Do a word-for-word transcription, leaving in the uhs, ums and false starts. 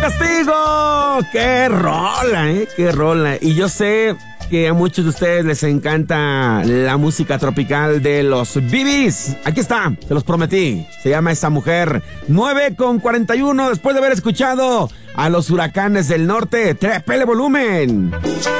castigo! ¡Qué rola, eh! ¡Qué rola! Y yo sé que a muchos de ustedes les encanta la música tropical de los Bee Gees. Aquí está, se los prometí. Se llama Esa Mujer. nueve con cuarenta y uno, después de haber escuchado a los Huracanes del Norte. ¡Trépele volumen!